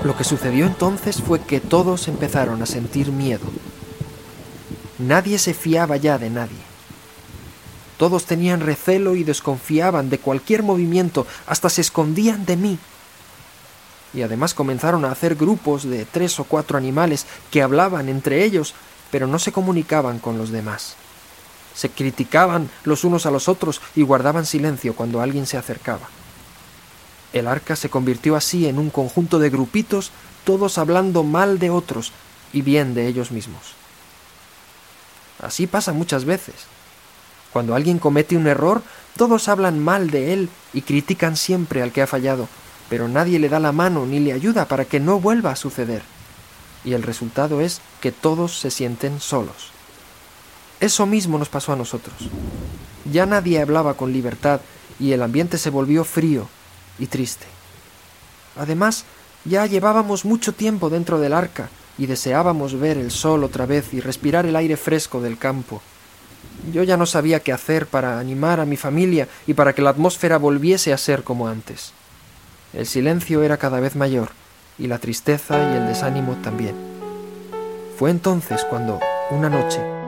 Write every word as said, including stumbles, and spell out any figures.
Lo que sucedió entonces fue que todos empezaron a sentir miedo. Nadie se fiaba ya de nadie. Todos tenían recelo y desconfiaban de cualquier movimiento, hasta se escondían de mí. Y además comenzaron a hacer grupos de tres o cuatro animales que hablaban entre ellos, pero no se comunicaban con los demás. Se criticaban los unos a los otros y guardaban silencio cuando alguien se acercaba. El arca se convirtió así en un conjunto de grupitos, todos hablando mal de otros y bien de ellos mismos. Así pasa muchas veces. Cuando alguien comete un error, todos hablan mal de él y critican siempre al que ha fallado, pero nadie le da la mano ni le ayuda para que no vuelva a suceder. Y el resultado es que todos se sienten solos. Eso mismo nos pasó a nosotros. Ya nadie hablaba con libertad y el ambiente se volvió frío y triste. Además, ya llevábamos mucho tiempo dentro del arca y deseábamos ver el sol otra vez y respirar el aire fresco del campo. Yo ya no sabía qué hacer para animar a mi familia y para que la atmósfera volviese a ser como antes. El silencio era cada vez mayor y la tristeza y el desánimo también. Fue entonces cuando, una noche,